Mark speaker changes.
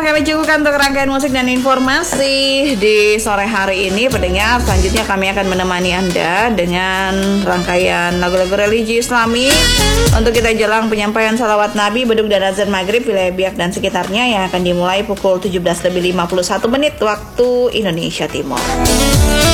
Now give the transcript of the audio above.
Speaker 1: pendengar, kami cukupkan untuk rangkaian musik dan informasi di sore hari ini. Pendengar, selanjutnya kami akan menemani Anda dengan rangkaian lagu-lagu religi Islami untuk kita jelang penyampaian salawat Nabi, beduk dan azan maghrib wilayah Biak dan sekitarnya yang akan dimulai pukul 17:51 waktu Indonesia Timur.